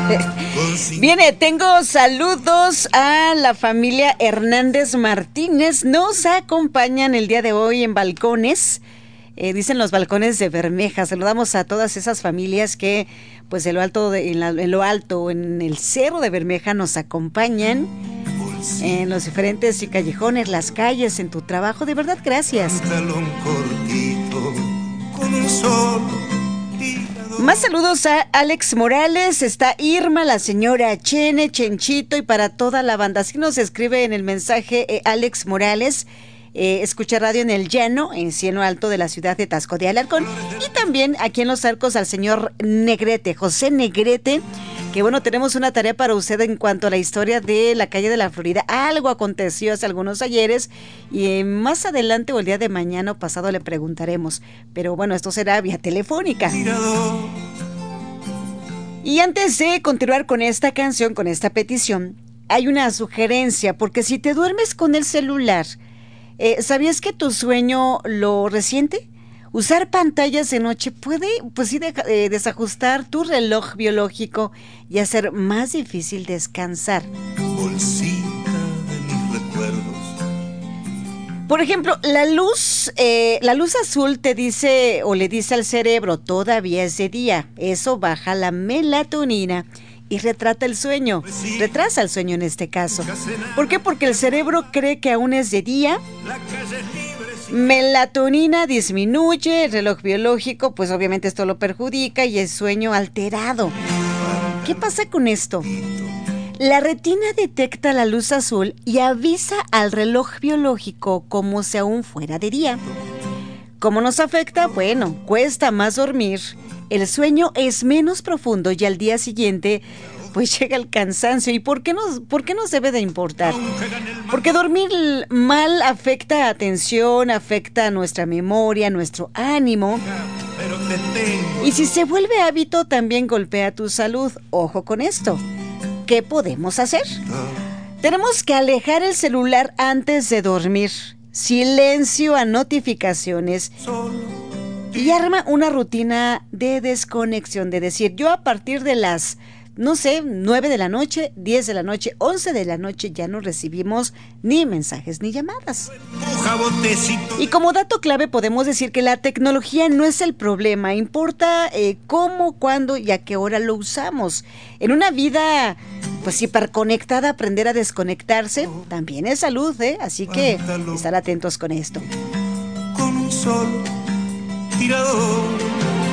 Viene, tengo saludos a la familia Hernández Martínez. Nos acompañan el día de hoy en balcones. Dicen los balcones de Bermeja. Saludamos a todas esas familias que, pues, en lo alto, en el cerro de Bermeja, nos acompañan en los diferentes callejones, las calles, en tu trabajo. De verdad, gracias. Más saludos a Alex Morales, está Irma, la señora Chene, Chenchito y para toda la banda. Así nos escribe en el mensaje Alex Morales. Escucha radio en el llano, en Cieno Alto de la ciudad de Taxco de Alarcón. Y también aquí en Los Arcos al señor Negrete, José Negrete, que bueno, tenemos una tarea para usted en cuanto a la historia de la calle de la Florida. Algo aconteció hace algunos ayeres y más adelante o el día de mañana o pasado le preguntaremos. Pero bueno, esto será vía telefónica. Y antes de continuar con esta canción, con esta petición, hay una sugerencia, porque si te duermes con el celular, ¿sabías que tu sueño lo resiente? Usar pantallas de noche puede, pues sí, desajustar tu reloj biológico y hacer más difícil descansar. Bolsita de mis recuerdos. Por ejemplo, la luz azul te dice o le dice al cerebro, todavía es de día. Eso baja la melatonina y retrasa el sueño en este caso. ¿Por qué? Porque el cerebro cree que aún es de día. Melatonina disminuye, el reloj biológico, pues obviamente esto lo perjudica y el sueño alterado. ¿Qué pasa con esto? La retina detecta la luz azul y avisa al reloj biológico como si aún fuera de día. ¿Cómo nos afecta? Bueno, cuesta más dormir, el sueño es menos profundo y al día siguiente pues llega el cansancio. ¿Y por qué nos debe de importar? Porque dormir mal afecta a atención, afecta a nuestra memoria, nuestro ánimo. Y si se vuelve hábito, también golpea tu salud. Ojo con esto. ¿Qué podemos hacer? Tenemos que alejar el celular antes de dormir. Silencio a notificaciones. Y arma una rutina de desconexión. De decir, yo a partir de las 9 de la noche, 10 de la noche, 11 de la noche ya no recibimos ni mensajes ni llamadas. Y como dato clave podemos decir que la tecnología no es el problema, importa cómo, cuándo y a qué hora lo usamos. En una vida pues hiperconectada, aprender a desconectarse también es salud, así que estar atentos con esto. Con un solo tirador.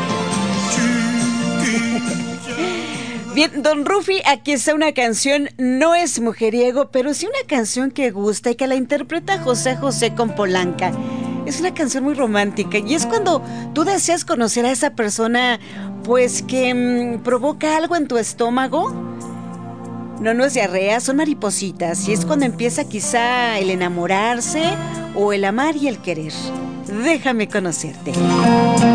Bien, don Rufi, aquí está una canción, no es mujeriego, pero sí una canción que gusta y que la interpreta José José con Polanca. Es una canción muy romántica y es cuando tú deseas conocer a esa persona, pues que provoca algo en tu estómago. No es diarrea, son maripositas y es cuando empieza quizá el enamorarse o el amar y el querer. Déjame conocerte.